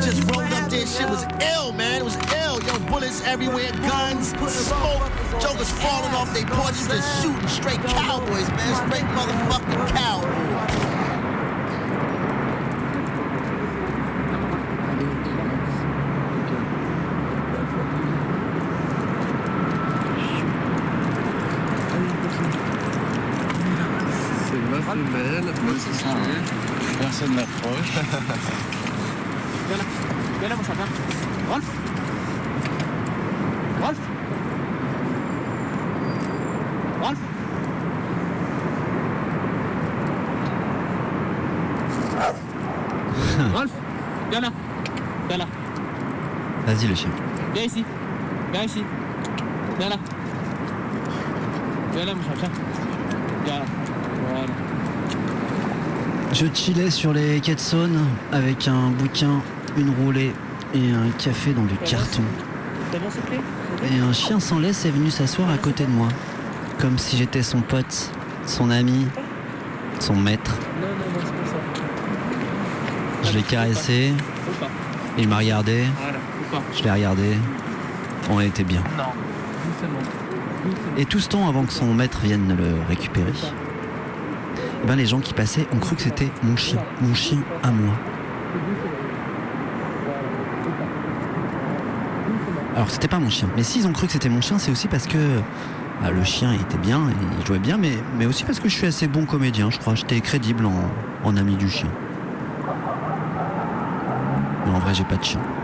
just rolled up there. Shit was ill, man. It was ill. Yo, bullets everywhere, guns, smoke. Jokers falling off their porches, just shooting straight cowboys, man. Straight motherfucking cowboys. C'est belle. Oui, c'est ça. Personne n'approche. Viens là, mon chagrin. Rolf. Rolf. Rolf. Rolf. Viens là. Viens là. Vas-y le chien. Viens ici. Viens ici. Viens là. Viens là, mon chagrin. Viens là. Voilà. Je chillais sur les quais de Saône avec un bouquin, une roulée et un café dans du carton. Et un chien sans laisse est venu s'asseoir à côté de moi, comme si j'étais son pote, son ami, son maître. Je l'ai caressé, il m'a regardé, je l'ai regardé, on était bien. Et tout ce temps avant que son maître vienne le récupérer, eh ben les gens qui passaient ont cru que c'était mon chien à moi. Alors c'était pas mon chien, mais s'ils ont cru que c'était mon chien, c'est aussi parce que le chien était bien, il jouait bien, mais aussi parce que je suis assez bon comédien, je crois. J'étais crédible en ami du chien. Mais en vrai, j'ai pas de chien.